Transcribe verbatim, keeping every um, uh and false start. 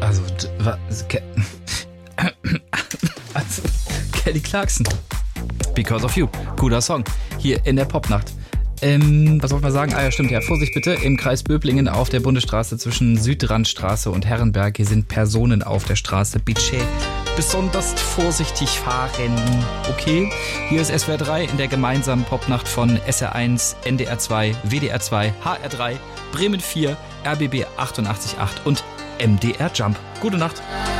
Also, was, Ke- also, Kelly Clarkson. Because of You. Cooler Song. Hier in der Popnacht. Ähm, was soll man sagen? Ah ja, stimmt, ja. Vorsicht bitte. Im Kreis Böblingen auf der Bundesstraße zwischen Südrandstraße und Herrenberg. Hier sind Personen auf der Straße. Bitte besonders vorsichtig fahren. Okay? Hier ist S W R drei in der gemeinsamen Popnacht von S R eins, N D R zwei, W D R zwei, H R drei, Bremen vier, R B B achtundachtzig Komma acht und M D R Jump. Gute Nacht.